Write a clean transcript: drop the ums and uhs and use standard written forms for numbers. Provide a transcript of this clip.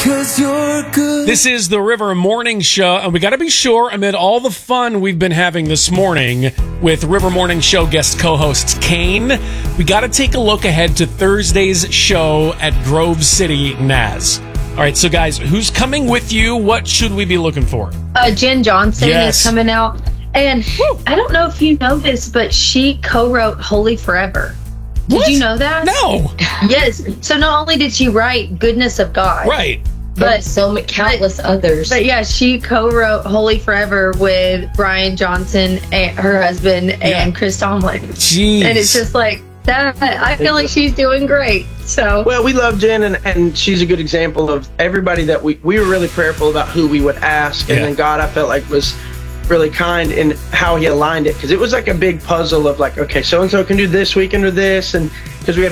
'cause you're good. This is the River Morning Show, and we got to be sure, amid all the fun we've been having this morning with River Morning Show guest co-host Kane, we got to take a look ahead to Thursday's show at Grove City, Naz. All right, so guys, who's coming with you? What should we be looking for? Jen Johnson Yes. is coming out. And I don't know if you know this, but she co-wrote Holy Forever. Did What? you know that? No. Yes. So not only did she write Goodness of God, Right. but so many countless others. But yeah, she co-wrote Holy Forever with Brian Johnson, and her husband, and Chris Tomlin. Jeez. And it's just like that. I feel like she's doing great. So Well, we love Jen, and she's a good example of everybody that we were really prayerful about who we would ask. And then God, I felt like, was really kind in how he aligned it, because it was like a big puzzle of like, okay, so-and-so can do this weekend or this, and because we had